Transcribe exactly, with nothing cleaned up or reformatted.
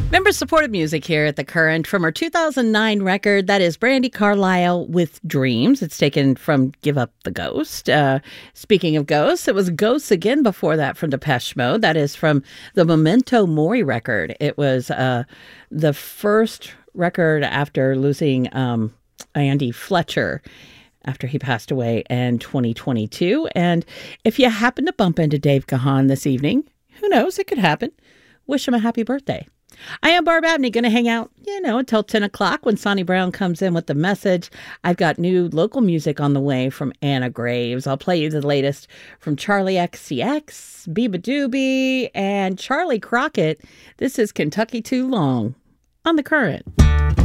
Member-supported music here at The Current from her two thousand nine record. That is Brandi Carlile with Dreams. It's taken from Give Up the Ghost. Uh, speaking of ghosts, it was Ghosts again before that from Depeche Mode. That is from the Memento Mori record. It was uh, the first record after losing um, Andy Fletcher after he passed away in twenty twenty-two. And if you happen to bump into Dave Gahan this evening, who knows, it could happen. Wish him a happy birthday. I am Barb Abney, going to hang out, you know, until ten o'clock when Sonny Brown comes in with the message. I've got new local music on the way from Anna Graves. I'll play you the latest from Charlie X C X, Biba Doobie, and Charlie Crockett. This is Kentucky Too Long on The Current.